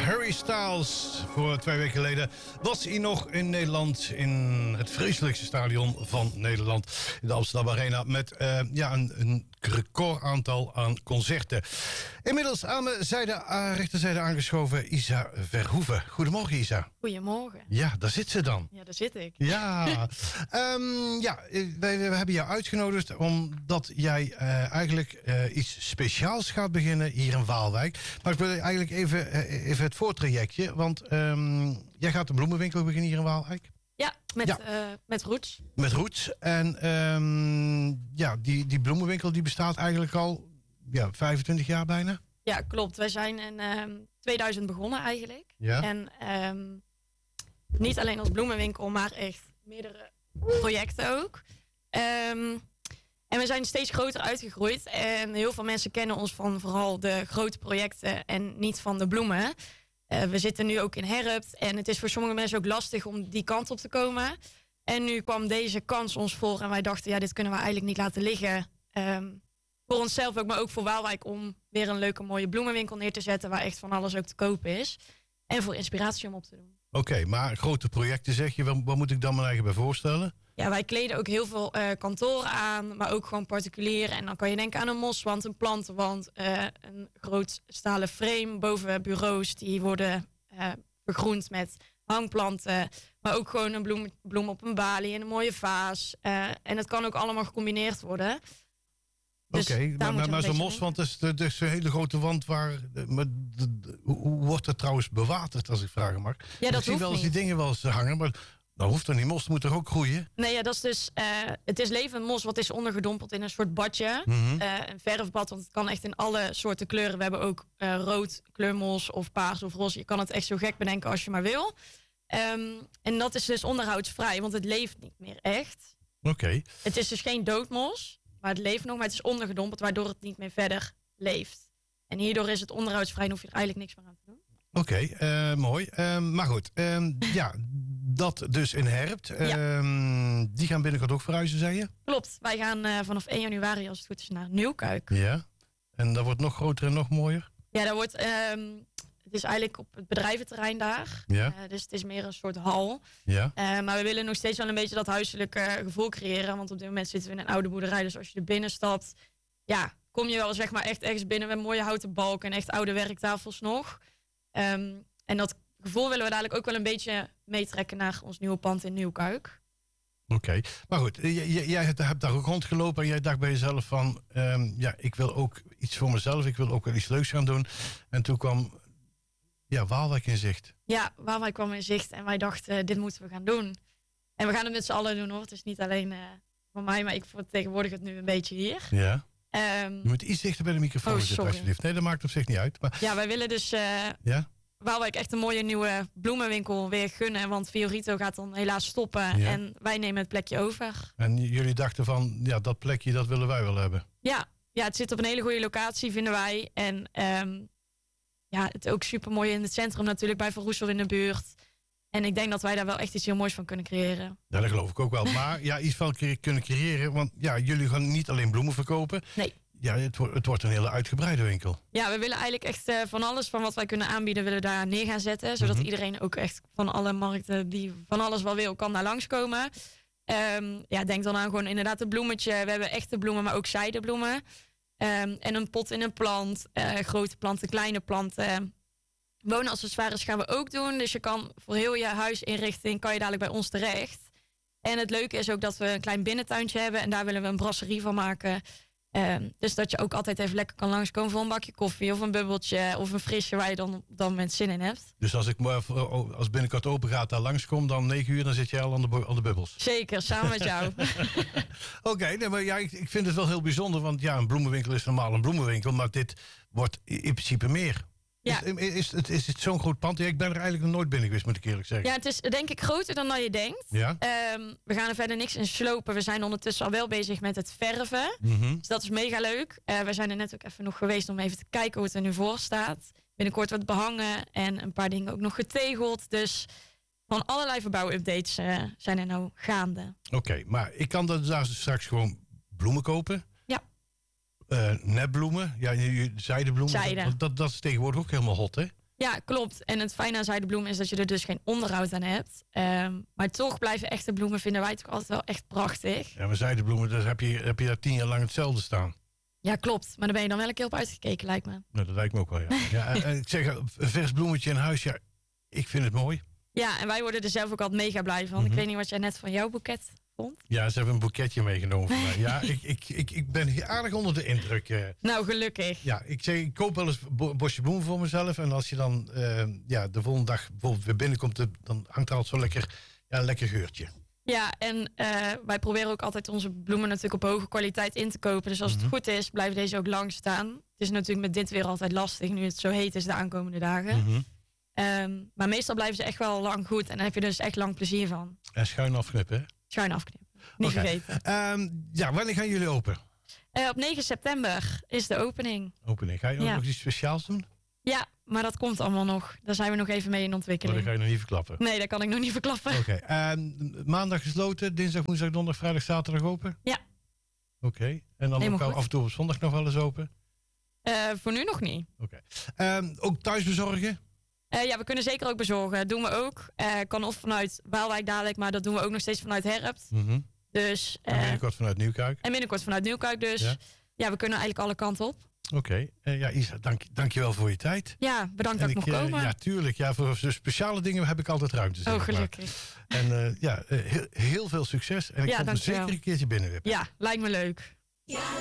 Harry Styles. Voor 2 weken geleden was hij nog in Nederland. In het vreselijkste stadion van Nederland. In de Amsterdam Arena. Met een recordaantal aan concerten. Inmiddels aan de rechterzijde aangeschoven Isa Verhoeven. Goedemorgen, Isa. Goedemorgen. Ja, daar zit ze dan. Ja, daar zit ik. Ja, wij hebben jou uitgenodigd omdat jij eigenlijk iets speciaals gaat beginnen hier in Waalwijk. Maar ik wil eigenlijk even het voortrajectje, want jij gaat een bloemenwinkel beginnen hier in Waalwijk. Ja, met Roots. Met Roots. En die bloemenwinkel die bestaat eigenlijk al 25 jaar bijna. Ja, klopt. Wij zijn in 2000 begonnen eigenlijk. Ja. En niet alleen als bloemenwinkel, maar echt meerdere projecten ook. En we zijn steeds groter uitgegroeid. En heel veel mensen kennen ons van vooral de grote projecten en niet van de bloemen. We zitten nu ook in Herpt. En het is voor sommige mensen ook lastig om die kant op te komen. En nu kwam deze kans ons voor. En wij dachten, dit kunnen we eigenlijk niet laten liggen. Voor onszelf ook, maar ook voor Waalwijk. Om weer een leuke mooie bloemenwinkel neer te zetten. Waar echt van alles ook te koop is. En voor inspiratie om op te doen. Oké, maar grote projecten zeg je. Wat moet ik dan me eigen bij voorstellen? Ja, wij kleden ook heel veel kantoren aan. Maar ook gewoon particulier. En dan kan je denken aan een moswand, een plantenwand. Een groot stalen frame boven bureaus. Die worden begroend met hangplanten. Maar ook gewoon een bloem op een balie en een mooie vaas. En het kan ook allemaal gecombineerd worden. Dus oké, maar zo'n moswand is dus een hele grote wand waar... Hoe wordt het trouwens bewaterd, als ik vragen mag? Ja, dat ik zie wel eens die dingen wel eens hangen, maar dat hoeft er niet. Mos moet toch ook groeien? Nee, dat is dus... het is levend mos wat is ondergedompeld in een soort badje. Mm-hmm. Een verfbad, want het kan echt in alle soorten kleuren. We hebben ook rood kleurmos of paars of roze. Je kan het echt zo gek bedenken als je maar wil. En dat is dus onderhoudsvrij, want het leeft niet meer echt. Oké. Het is dus geen doodmos, maar het leeft nog, maar het is ondergedompeld, waardoor het niet meer verder leeft. En hierdoor is het onderhoudsvrij en hoef je er eigenlijk niks meer aan te doen. Oké, mooi. Maar goed, dat dus in Herpt. Die gaan binnenkort ook verhuizen, zei je? Klopt, wij gaan vanaf 1 januari als het goed is naar Nieuwkuik. Ja, en dat wordt nog groter en nog mooier? Ja, dat wordt... het is eigenlijk op het bedrijventerrein daar. Ja. Dus het is meer een soort hal. Ja. Maar we willen nog steeds wel een beetje dat huiselijke gevoel creëren. Want op dit moment zitten we in een oude boerderij. Dus als je er binnen stapt, kom je wel zeg maar echt ergens binnen met mooie houten balken en echt oude werktafels nog. En dat gevoel willen we dadelijk ook wel een beetje meetrekken naar ons nieuwe pand in Nieuwkuik. Oké, maar goed, jij hebt daar ook rondgelopen en jij dacht bij jezelf van, ik wil ook iets voor mezelf. Ik wil ook wel iets leuks gaan doen. En toen kwam... Ja, Waalwijk in zicht. Ja, Waalwijk kwam in zicht en wij dachten, dit moeten we gaan doen. En we gaan het met z'n allen doen hoor. Het is niet alleen van mij, maar ik vertegenwoordig het nu een beetje hier. Ja. Je moet iets dichter bij de microfoon zitten alsjeblieft. Nee, dat maakt op zich niet uit. Maar... Ja, wij willen dus Waalwijk echt een mooie nieuwe bloemenwinkel weer gunnen. Want Fiorito gaat dan helaas stoppen en wij nemen het plekje over. En jullie dachten van, dat plekje, dat willen wij wel hebben. Ja, het zit op een hele goede locatie, vinden wij. En... het is ook super mooi in het centrum natuurlijk, bij Van Roessel in de buurt. En ik denk dat wij daar wel echt iets heel moois van kunnen creëren. Ja, dat geloof ik ook wel. Maar iets van kunnen creëren, want jullie gaan niet alleen bloemen verkopen. Nee. Ja, het wordt een hele uitgebreide winkel. Ja, we willen eigenlijk echt van alles van wat wij kunnen aanbieden, willen daar neer gaan zetten. Zodat iedereen ook echt van alle markten die van alles wel wil, kan daar langskomen. Denk dan aan gewoon inderdaad een bloemetje. We hebben echte bloemen, maar ook zijdebloemen. En een pot in een plant, grote planten, kleine planten. Woonaccessoires gaan we ook doen. Dus je kan voor heel je huisinrichting, kan je dadelijk bij ons terecht. En het leuke is ook dat we een klein binnentuintje hebben. En daar willen we een brasserie van maken. Dus dat je ook altijd even lekker kan langskomen voor een bakje koffie of een bubbeltje of een frisje waar je dan op dat moment zin in hebt. Dus als binnenkort open gaat daar langskom, dan 9 uur, dan zit jij al aan de bubbels. Zeker, samen met jou. Oké, maar ik vind het wel heel bijzonder, want een bloemenwinkel is normaal een bloemenwinkel, maar dit wordt in principe meer. Ja. Is het zo'n groot pand? Ja, ik ben er eigenlijk nog nooit binnen geweest, moet ik eerlijk zeggen. Ja, het is denk ik groter dan dat je denkt. Ja. We gaan er verder niks in slopen. We zijn ondertussen al wel bezig met het verven. Mm-hmm. Dus dat is mega leuk. We zijn er net ook even nog geweest om even te kijken hoe het er nu voor staat. Binnenkort wordt behangen en een paar dingen ook nog getegeld. Dus van allerlei verbouwupdates zijn er nou gaande. Oké, maar ik kan daar straks gewoon bloemen kopen? Netbloemen, zijdebloemen. Zijde. Dat is tegenwoordig ook helemaal hot, hè? Ja, klopt. En het fijne aan zijdebloemen is dat je er dus geen onderhoud aan hebt. Maar toch blijven echte bloemen, vinden wij toch altijd wel echt prachtig. Ja, maar zijdebloemen, dus heb je daar 10 jaar lang hetzelfde staan. Ja, klopt. Maar daar ben je dan wel een keer op uitgekeken, lijkt me. Nou, dat lijkt me ook wel, ja. Ik zeg, een vers bloemetje in huis, ja, ik vind het mooi. Ja, en wij worden er zelf ook altijd mega blij van. Ik weet niet wat jij net van jouw boeket vond. Ja, ze hebben een boeketje meegenomen voor mij. Ja, ik ben aardig onder de indruk. Nou, gelukkig. Ja, ik koop wel eens een bosje bloemen voor mezelf. En als je dan de volgende dag bijvoorbeeld weer binnenkomt, dan hangt er altijd zo lekker geurtje. Ja, en wij proberen ook altijd onze bloemen natuurlijk op hoge kwaliteit in te kopen. Dus als het goed is, blijven deze ook lang staan. Het is natuurlijk met dit weer altijd lastig, nu het zo heet is de aankomende dagen. Maar meestal blijven ze echt wel lang goed. En daar heb je dus echt lang plezier van. En schuin afknippen, hè? Schuin afknippen. Niet vergeten. Wanneer gaan jullie open? Op 9 september is de opening. Ga je ook nog iets speciaals doen? Ja, maar dat komt allemaal nog. Daar zijn we nog even mee in ontwikkeling. Dat ga je nog niet verklappen? Nee, dat kan ik nog niet verklappen. Oké. Maandag gesloten, dinsdag, woensdag, donderdag, vrijdag, zaterdag open? Ja. Oké. En dan ook af en toe op zondag nog wel eens open? Voor nu nog niet. Oké. Ook thuis bezorgen? Ja, we kunnen zeker ook bezorgen. Dat doen we ook. Kan of vanuit Waalwijk dadelijk, maar dat doen we ook nog steeds vanuit Herpt. Dus, en binnenkort vanuit Nieuwkuik? En binnenkort vanuit Nieuwkuik dus. Ja, we kunnen eigenlijk alle kanten op. Oké. Isa, dank je wel voor je tijd. Ja, bedankt dat ik mocht komen. Ja, tuurlijk. Ja, voor speciale dingen heb ik altijd ruimte. Zeg gelukkig. En heel veel succes. En ik kom er zeker een keertje binnenwippen. Ja, lijkt me leuk. Ja.